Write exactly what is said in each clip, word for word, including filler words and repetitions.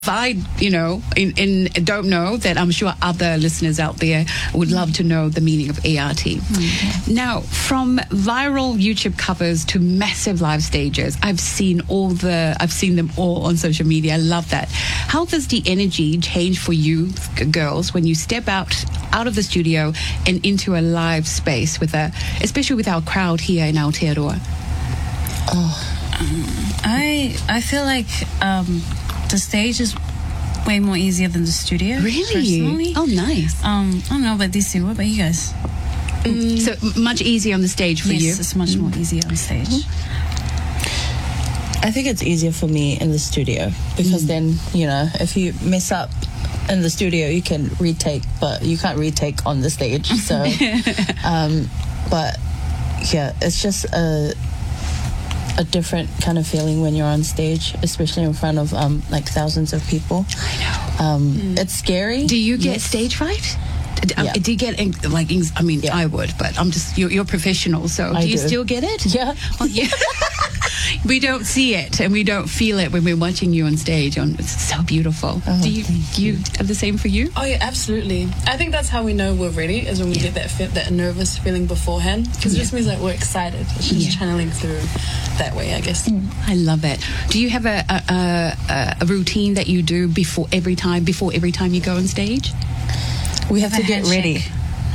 I, you know, in, in don't know that, I'm sure other listeners out there would love to know the meaning of A R T. Mm-hmm. Now, from viral YouTube covers to massive live stages, I've seen all the, I've seen them all on social media. I love that. How does the energy change for you g- girls when you step out out of the studio and into a live space with a, especially with our crowd here in Aotearoa? Oh, um, I I feel like. Um, The stage is way more easier than the studio. Really? Personally. Oh, nice. Um, I don't know about this year. What about you guys? Mm. So m- much easier on the stage for yes, you? Yes, it's much mm. more easier on stage. Mm-hmm. I think it's easier for me in the studio because mm. then, you know, if you mess up in the studio, you can retake, but you can't retake on the stage. So, um, but yeah, it's just a... a different kind of feeling when you're on stage, especially in front of um, like thousands of people. I know. Um, mm. It's scary. Do you get yes. stage fright? Yeah. Do you get like? I mean, yeah. I would, but I'm just you're, you're professional, so I do you do. still get it? Yeah. Oh, yeah. We don't see it and we don't feel it when we're watching you on stage. On it's so beautiful. Oh, do you, you. you have the same for you? Oh yeah, absolutely. I think that's how we know we're ready, is when we yeah. get that fe- that nervous feeling beforehand, because yeah. it just means that we're excited. It's just yeah. channeling through that way, I guess. Mm. I love it. Do you have a, a, a, a routine that you do before every time before every time you go on stage? We have, have to get ready.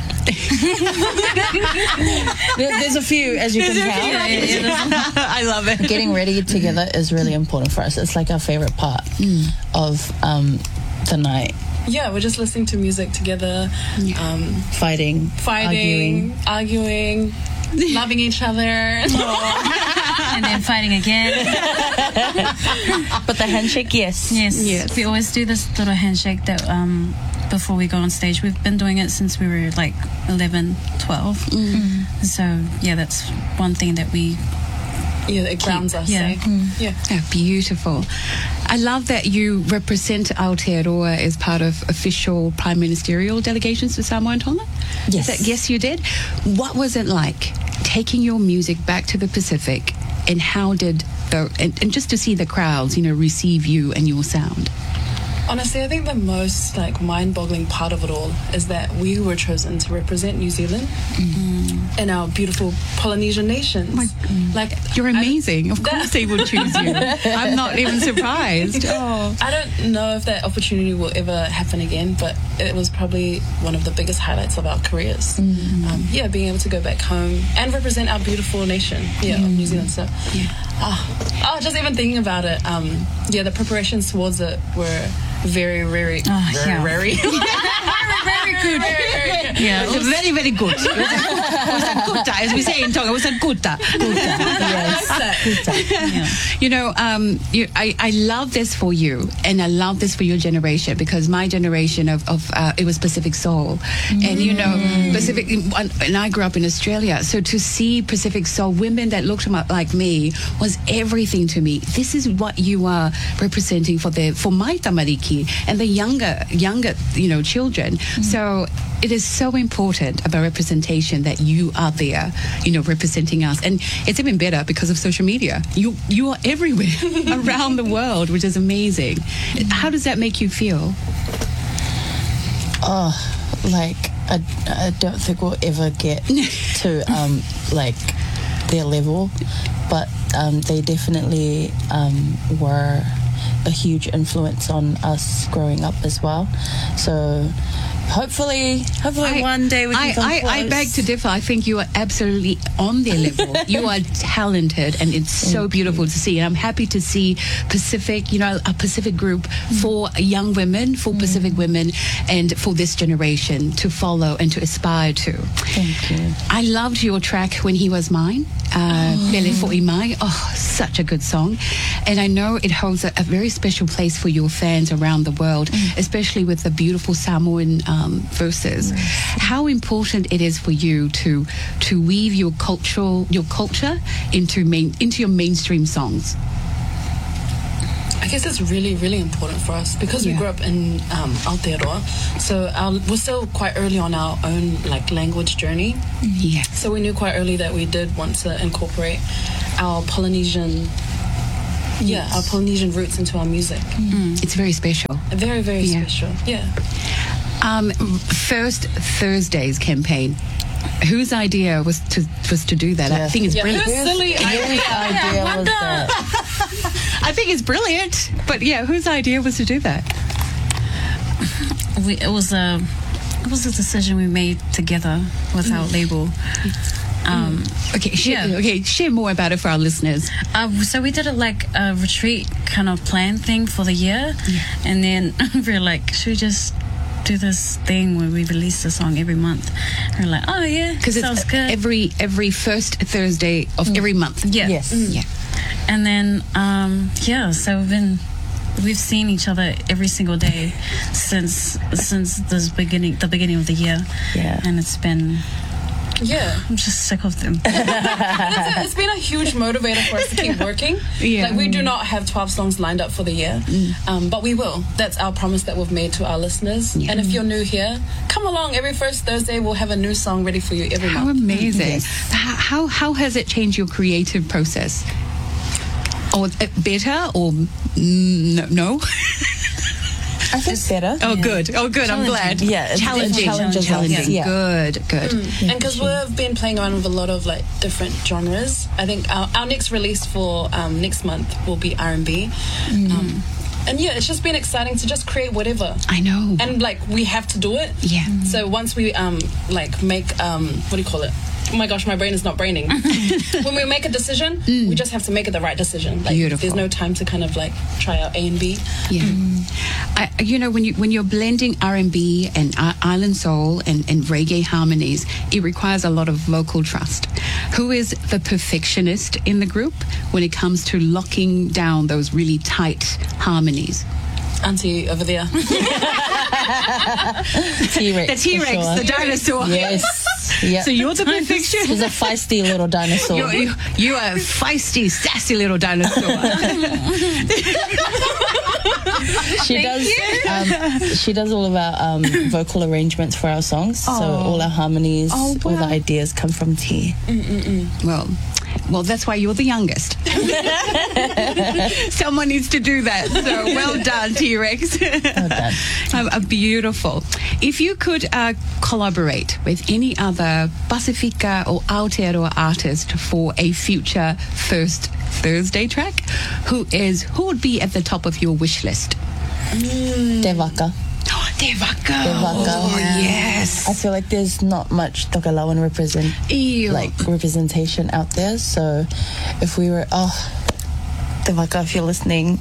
There's a few, as you can tell. Yeah, yeah, yeah. I love it. Getting ready together is really important for us. It's like our favorite part mm. of um, the night. Yeah, we're just listening to music together, yeah. um, fighting, fighting, arguing, arguing loving each other, and then fighting again. But the handshake, yes, yes, yes. We always do this little handshake that. Um, before we go on stage. We've been doing it since we were like eleven, twelve. Mm. So yeah, that's one thing that we yeah it grounds keep. us. Yeah. Eh? Mm. yeah yeah beautiful. I love that you represent Aotearoa as part of official prime ministerial delegations to Samoa Tonga. Yes. That, yes, you did. What was it like taking your music back to the Pacific, and how did the and, and just to see the crowds, you know, receive you and your sound? Honestly, I think the most like mind-boggling part of it all is that we were chosen to represent New Zealand mm-hmm. in our beautiful Polynesian nations. My, like you're amazing. I, of course, they would choose you. I'm not even surprised. Oh. I don't know if that opportunity will ever happen again, but it was probably one of the biggest highlights of our careers. Mm-hmm. Um, yeah, being able to go back home and represent our beautiful nation. Yeah, mm-hmm. of New Zealand. So, yeah. oh, oh, just even thinking about it. Um, yeah, the preparations towards it were. Very, very, oh, very, yeah. very, very, very good. Yeah, it was very, very good. It was a, it was a good, as we say in Tonga, it was a good. Yes. Yeah. You know, um, you, I, I love this for you, and I love this for your generation, because my generation of, of uh, it was Pacific Soul, mm. and you know, Pacific, and I grew up in Australia, so to see Pacific Soul women that looked like me was everything to me. This is what you are representing for the for my tamariki and the younger, younger, you know, children. Mm. So it is so important about representation that you are there, you know, representing us. And it's even better because of social media. You you are everywhere around the world, which is amazing. Mm. How does that make you feel? Oh, like I, I don't think we'll ever get to um, like their level, but um, they definitely um, were a huge influence on us growing up as well. So hopefully, hopefully I, one day we can I, come I, close. I beg to differ. I think you are absolutely on their level. You are talented, and it's so Thank beautiful you. to see. And I'm happy to see Pacific, you know, a Pacific group mm. for young women, for mm. Pacific women, and for this generation to follow and to aspire to. Thank you. I loved your track When He Was Mine. Uh, oh. Pele Fo'i Mai. Oh, such a good song. And I know it holds a, a very special place for your fans around the world, mm. especially with the beautiful Samoan um, verses. Yes. How important it is for you to to weave your cultural your culture into main into your mainstream songs. I guess it's really, really important for us because yeah. we grew up in um, Aotearoa, so our, we're still quite early on our own like language journey. Yeah. So we knew quite early that we did want to incorporate our Polynesian yeah, our Polynesian roots into our music. It's very special. Very, very Yeah. special. Yeah. Um, First Thursdays campaign. Whose idea was to was to do that? I Yeah. think it's Yeah, brilliant. whose silly Whose idea was that? I think it's brilliant. But yeah, whose idea was to do that? We, it was a it was a decision we made together with our label. Um, Okay, share, Yeah. okay, share more about it for our listeners. uh, so we did it like a retreat kind of plan thing for the year, and then we were like, should we just do this thing where we release the song every month? And we're like, oh yeah, Because sounds it's good. every every first Thursday of every month. yeah. Yes. Yeah. And then, um, yeah, so we've been, we've seen each other every single day since since this beginning, the beginning of the year. Yeah. And it's been, Yeah. I'm just sick of them. It's, a, it's been a huge motivator for us to keep working. Yeah. Like, we do not have twelve songs lined up for the year, um, but we will. That's our promise that we've made to our listeners. Yeah. And if you're new here, come along. Every first Thursday, we'll have a new song ready for you every How month. amazing. How, how how has it changed your creative process? Or uh, better or mm, no? no? I think better. Oh, good. Oh, good. I'm glad. Challenging. Yeah, it's challenging. challenges us, challenging. yeah. Good. Good. And because we've been playing around with a lot of like different genres, I think our, our next release for um, next month will be R and B. Um, and yeah, it's just been exciting to just create whatever. I know. And like we have to do it. Yeah. So once we um like make um what do you call it? Oh my gosh, my brain is not braining. When we make a decision, we just have to make it the right decision. Like Beautiful. there's no time to kind of like try out A and B. Yeah, I, you know when you when you're blending R and B and uh, island soul and, and reggae harmonies, it requires a lot of vocal trust. Who is the perfectionist in the group when it comes to locking down those really tight harmonies? Auntie over there. T-Rex. The T-Rex, for sure. the dinosaur. Yes. Yep. So you're the perfectionist. He's a feisty little dinosaur. You're, you, you are a feisty, sassy little dinosaur. She does. Um, she does all of our um, vocal arrangements for our songs. So all our harmonies, Oh, all the wow. ideas come from T. well, well, that's why you're the youngest. Someone needs to do that. So well done, T-Rex. Well done. Um, uh, beautiful. If you could uh, collaborate with any other Pacifica or Aotearoa artist for a future First Thursday track, who is who would be at the top of your wish list? Te Waka. Te Waka. Te Waka. Oh, I yes. feel like there's not much Tokelauan represent Ew. like representation out there. So if we were, oh, Te Waka, if you're listening,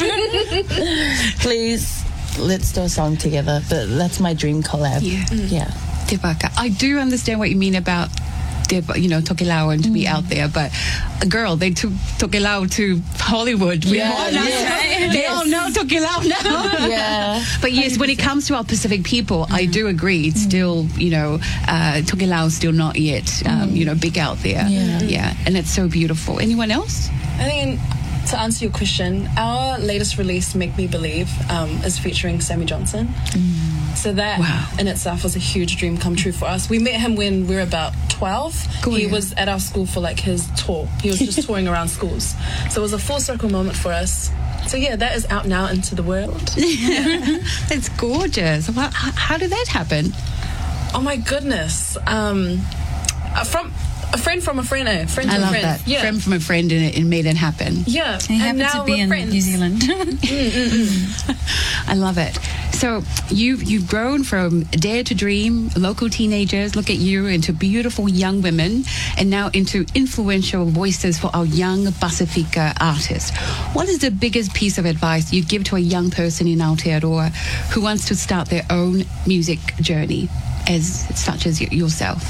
please let's do a song together. But that's my dream collab. Yeah. Yeah. Te Waka. I do understand what you mean about Te, you know, Tokelauan to be out there, but uh, girl, they took Tokelau to Hollywood. We Yeah, all know, yeah. They all know Tokelau now. Yeah. But yes, when it comes to our Pacific people, I do agree. It's still, you know, uh, Tokelau is still not yet, um, you know, big out there. Yeah. yeah, and it's so beautiful. Anyone else? I think to answer your question, our latest release, Make Me Believe, um, is featuring Sammy Johnson. So that Wow. in itself was a huge dream come true for us. We met him when we were about twelve. Cool, he yeah. was at our school for like his tour. He was just touring around schools. So it was a full circle moment for us. So yeah, that is out now into the world. It's gorgeous. Well, how, how did that happen? Oh my goodness. Um, uh, from a friend from a friend, eh? Friend I to a love friend. that. Yeah. Friend from a friend, and it, it made it happen. yeah. He happened to be we're in friends. New Zealand. I love it. So you've you've grown from dare to dream, local teenagers, look at you, into beautiful young women, and now into influential voices for our young Pacifica artists. What is the biggest piece of advice you give to a young person in Aotearoa who wants to start their own music journey, as such as y- yourself?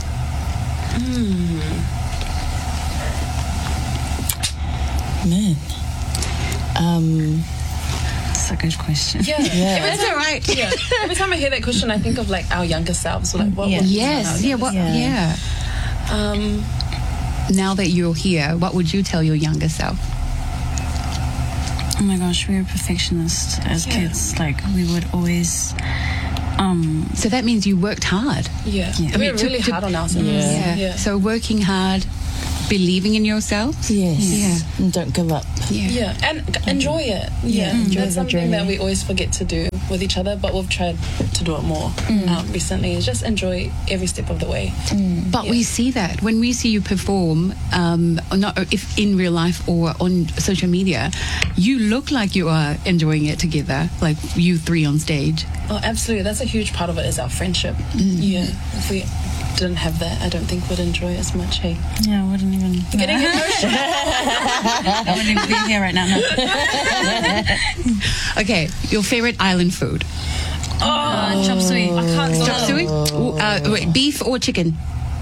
Man. Um, That's a good question. Yeah. Yeah. Every That's time- all right. Yeah. Every time I hear that question, I think of like our younger selves. Like, what Yeah. was Yes. Yeah. What? Yeah. Yeah. Um, Now that you're here, what would you tell your younger self? Oh my gosh, we were perfectionists as Yeah. kids. Like, we would always, um, So that means you worked hard. yeah. Yeah. I We're mean, to- really to- hard on ourselves. Yeah. Yeah. So working hard. believing in yourselves. Yes. Yeah. And don't give up. Yeah, and g- enjoy it. Yeah, enjoy that's the something that journey. we always forget to do with each other, but we've tried to do it more um, recently. Is just enjoy every step of the way. But we see that when we see you perform, um, not if in real life or on social media, you look like you are enjoying it together, like you three on stage. Oh, absolutely. That's a huge part of it is our friendship. Yeah, if we didn't have that, I don't think we'd enjoy it as much. Hey, Yeah, I wouldn't even. getting emotional. I wouldn't even be here right now. No. Okay, your favorite island food? Uh, chop suey. I can't Chop stop. suey? Ooh, uh, wait, beef or chicken?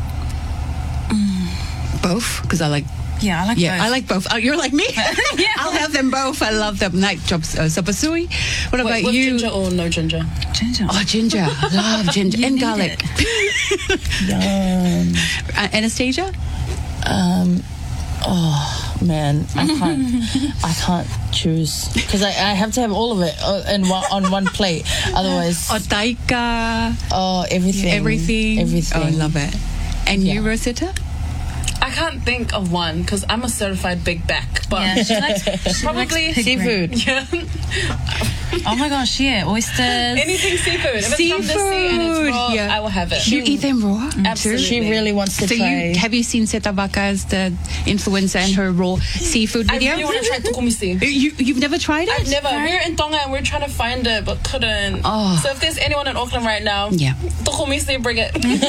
Both, because I like. Yeah, I like Yeah, both. I like both. Oh, you're like me. Yeah. I'll have them both. I love them. Night chops, uh, sapasui. What about Wait, with you? ginger or no ginger? ginger. Oh, ginger. Love ginger You and need garlic. Yum. Uh, Anastasia? Um, oh man, I can't. I can't choose because I, I have to have all of it uh, in one, on one plate. Otherwise, Otaika. oh everything, Everything. everything. Oh, I love it. And you, Yeah. Rosetta? I can't think of one because I'm a certified big back, but Yeah, she likes, she Probably likes pig brain. Seafood. yeah, Oh my gosh, yeah, oysters. anything seafood. If it's from the sea and it's Seafood, raw, yeah. I will have it. You eat them raw? Absolutely. She really wants to So try. you have you seen Seta Vaka's the influencer and her raw seafood I video? really want to try tukumisi. you you've never tried it? I've never. We're in Tonga and we're trying to find it, but couldn't. Oh. So if there's anyone in Auckland right now, Yeah. tukumisi, bring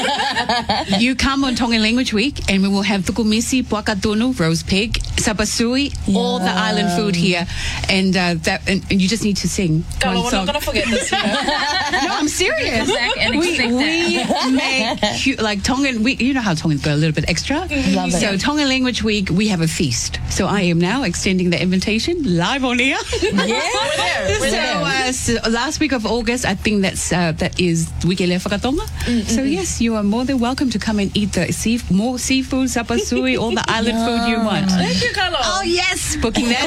it. You come on Tongan Language Week and we will have tukumisi, puakatonu, roast pig, sapasui, all the Yeah. island food here, and uh, that and, and you just need to sing Carla, one we're song. not gonna forget this. You know? No, I'm serious. Back and we expect we that. make hu- like Tongan. We, you know how Tongans go a little bit extra. Love it. So Tongan Language Week, we have a feast. So I am now extending the invitation live on air. Yeah, We're there. We're So, there. uh, so last week of August, I think that's uh, that is Wikele Whakatonga. So yes, you are more than welcome to come and eat the sea, more seafood, sapasui, all the island food you want. Thank you, Carla. Oh yes, booking that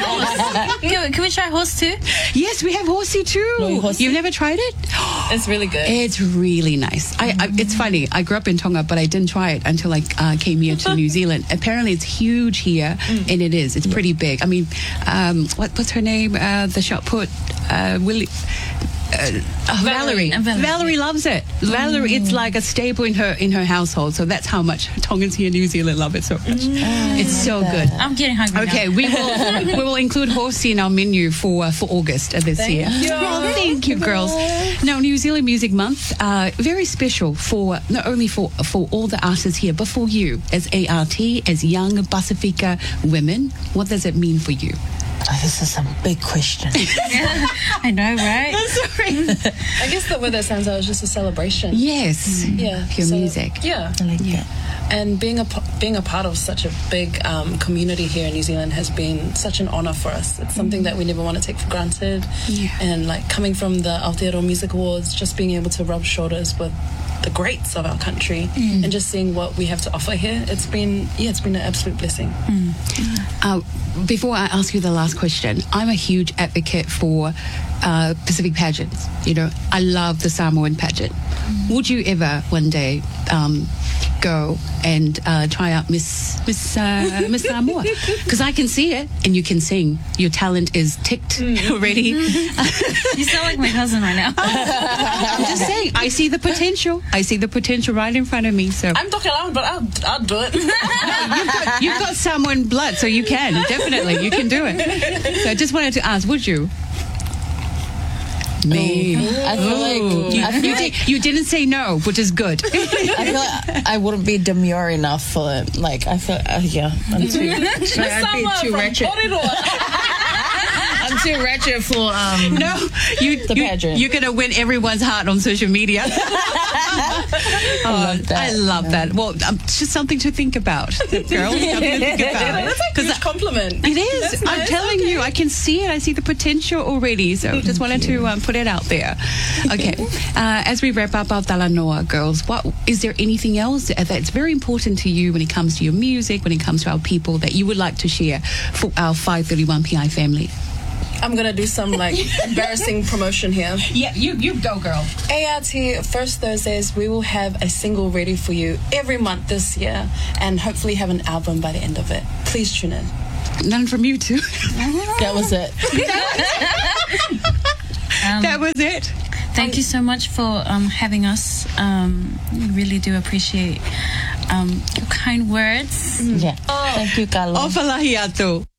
in. Can, we- can we try horse too? Yes, we have horsey too. No, horsey. You've never tried it? It's really good. It's really nice. I, I, it's funny. I grew up in Tonga, but I didn't try it until I uh, came here to New Zealand. Apparently, it's huge here, and it is. It's pretty big. I mean, um, what, what's her name? Uh, the shot put uh, Willie. Uh, uh, Valerie. Uh, Valerie. Valerie loves it. Valerie, it's like a staple in her in her household. So that's how much Tongans here in New Zealand love it so much. It's so good. I'm getting hungry Okay, now. we will we will include horsey in our menu for uh, for August of this Thank year. you. Oh, thank you, girls. Now, New Zealand Music Month, uh, very special for not only for for all the artists here, but for you as A R T, as young Pacifica women. What does it mean for you? oh, this is a big question. I know, right? Sorry. I guess the way that sounds out is just a celebration. Yes. Yeah. Your so- music. Yeah. I like Yeah. that. And being a p- being a part of such a big um, community here in New Zealand has been such an honor for us. It's something that we never want to take for granted. Yeah. And like coming from the Aotearoa Music Awards, just being able to rub shoulders with the greats of our country and just seeing what we have to offer here, it's been yeah, it's been an absolute blessing. Uh, before I ask you the last question, I'm a huge advocate for uh, Pacific pageants. You know, I love the Samoan pageant. Would you ever one day um, go and uh, try out Miss Miss uh, Miss Samoa? Because I can see it, and you can sing. Your talent is ticked already. You sound like my cousin right now. I'm just saying, I see the potential. I see the potential right in front of me. So I'm talking loud, but I'll, I'll do it. you've got, you've got Samoan blood, so you can definitely you can do it. So I just wanted to ask, would you? Me. I feel like You, I feel you, like, did, you didn't say no, which is good. I feel like I wouldn't be demure enough for it. Like I feel, uh, yeah, I'm too. I'd be Summer too from ratchet. Kōrero. I'm too ratchet for um. No, you, The you pageant. you're gonna win everyone's heart on social media. I love that. I love that. Well, um, it's just something to think about, girls. Something to think about. That's a huge compliment. It is. That's I'm nice. telling you, I can see it. I see the potential already. So just wanted to um, put it out there. Okay. Uh, as we wrap up our Talanoa, girls, what is there anything else that's very important to you when it comes to your music, when it comes to our people that you would like to share for our five thirty-one P I family? I'm gonna do some like embarrassing promotion here. Yeah, you you go, girl. A R T First Thursdays, we will have a single ready for you every month this year, and hopefully have an album by the end of it. Please tune in. None from you two. That was it. Um, That was it. Thank you so much for um, having us. Um, we really do appreciate um, your kind words. Yeah. Thank you, Carla. O falahi atu.